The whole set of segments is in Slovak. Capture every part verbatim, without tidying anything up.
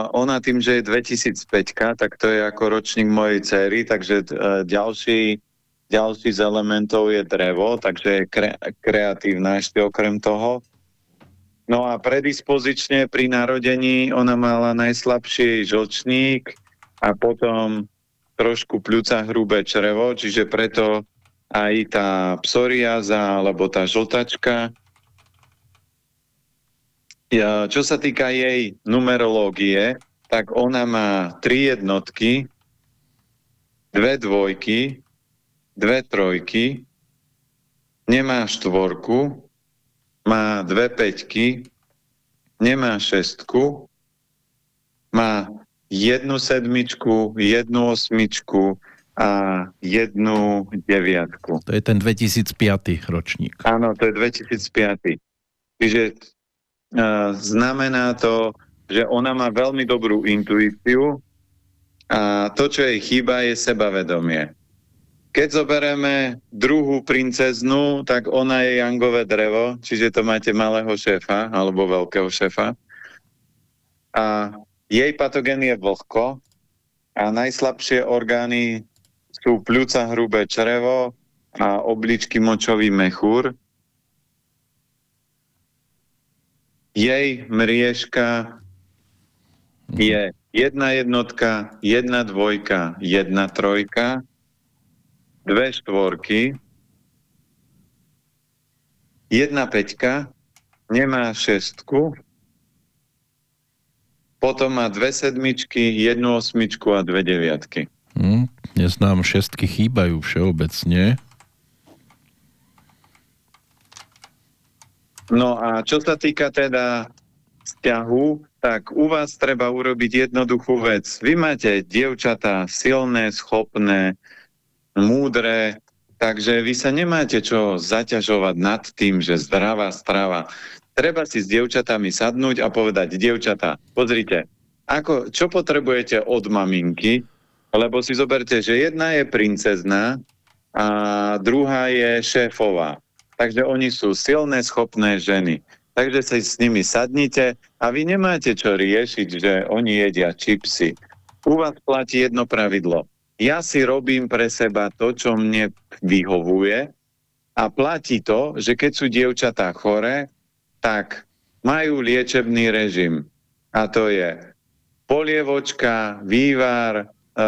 ona tým, že je dvetisícpäť, tak to je ako ročník mojej dcery, takže uh, ďalší, ďalší z elementov je drevo, takže je kre, kreatívna ešte okrem toho. No a predispozične pri narodení ona mala najslabší žlčník a potom trošku pľúca hrubé črevo, čiže preto aj tá psoriáza alebo tá žltačka. Ja, čo sa týka jej numerológie, tak ona má tri jednotky, dve dvojky, dve trojky, nemá štvorku, má dve päťky, nemá šestku, má jednu sedmičku, jednu osmičku a jednu deviatku. To je ten dvetisícpäť ročník. Áno, to je dvetisícpäť. Čiže Uh, znamená to, že ona má veľmi dobrú intuíciu a to, čo jej chýba, je sebavedomie. Keď zoberieme druhú princeznu, tak ona je jangové drevo, čiže to máte malého šéfa alebo veľkého šéfa. A jej patogén je vlhko a najslabšie orgány sú pľúca, hrubé črevo a obličky, močový mechúr. Jej mriežka je jedna jednotka, jedna dvojka, jedna trojka, dve štvorky, jedna päťka, nemá šestku, potom má dve sedmičky, jednu osmičku a dve deviatky. Hm, dnes nám šestky chýbajú všeobecne. No a čo sa týka teda vzťahu, tak u vás treba urobiť jednoduchú vec. Vy máte dievčatá silné, schopné, múdre, takže vy sa nemáte čo zaťažovať nad tým, že zdravá strava. Treba si s dievčatami sadnúť a povedať, dievčatá, pozrite, ako, čo potrebujete od maminky, lebo si zoberte, že jedna je princezná a druhá je šéfová. Takže oni sú silné, schopné ženy. Takže sa s nimi sadnite a vy nemáte čo riešiť, že oni jedia čipsy. U vás platí jedno pravidlo. Ja si robím pre seba to, čo mne vyhovuje a platí to, že keď sú dievčatá choré, tak majú liečebný režim. A to je polievočka, vývar,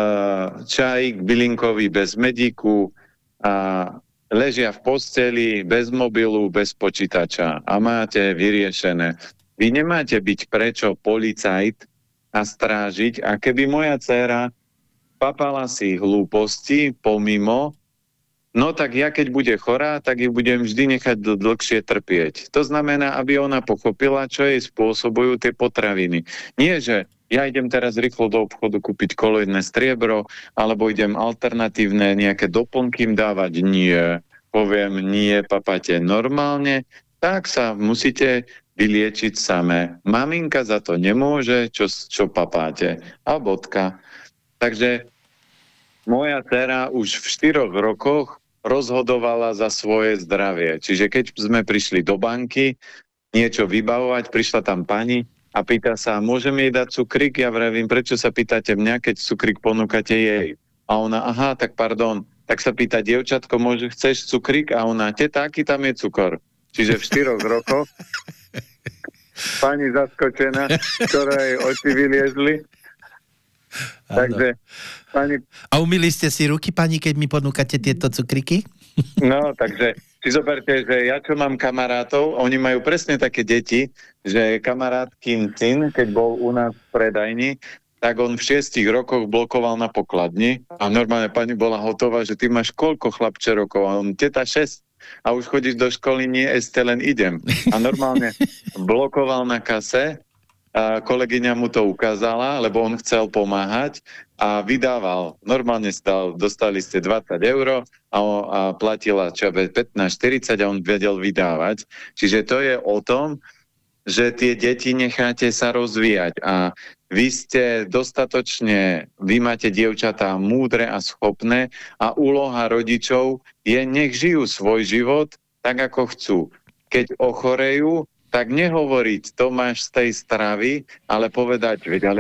čajík bylinkový bez medíku a ležia v posteli, bez mobilu, bez počítača a máte vyriešené. Vy nemáte byť prečo policajt a strážiť a keby moja dcéra papala si hlúposti pomimo, no tak ja keď bude chorá, tak ju budem vždy nechať dl- dlhšie trpieť. To znamená, aby ona pochopila, čo jej spôsobujú tie potraviny. Nie, že ja idem teraz rýchlo do obchodu kúpiť koloidné striebro, alebo idem alternatívne nejaké doplnky im dávať. Nie. Poviem, nie, papate, normálne, tak sa musíte vyliečiť samé. Maminka za to nemôže, čo, čo papáte. A bodka. Takže moja dcera už v štyroch rokoch rozhodovala za svoje zdravie. Čiže keď sme prišli do banky niečo vybavovať, prišla tam pani a pýta sa, môžem jej dať cukrík? Ja vravím, prečo sa pýtate mňa, keď cukrík ponúkate jej? A ona, aha, tak pardon. Tak sa pýta, dievčatko, môže, chceš cukrík? A ona, teta, aký tam je cukor? Čiže v štyroch rokoch pani zaskočená, ktorej oči vyliezli. Takže, pani... A umýli ste si ruky, pani, keď mi ponúkate tieto cukriky? No, takže si zoberte, že ja čo mám kamarátov, oni majú presne také deti, že kamarát Kim Cin, keď bol u nás v predajni, tak on v šiestich rokoch blokoval na pokladni a normálne pani bola hotová, že ty máš koľko, chlapče, rokov? A on, teta, šesť. A už chodíš do školy? Nie, ešte len idem. A normálne blokoval na kase, a kolegyňa mu to ukázala, lebo on chcel pomáhať a vydával. Normálne stal, dostali ste dvadsať eur a, a platila čo, pätnásť štyridsať a on vedel vydávať. Čiže to je o tom, že tie deti necháte sa rozvíjať a vy ste dostatočne, vy máte dievčatá múdre a schopné a úloha rodičov je, nech žijú svoj život tak, ako chcú. Keď ochorejú, tak nehovoriť, to máš z tej stravy, ale povedať, veď ale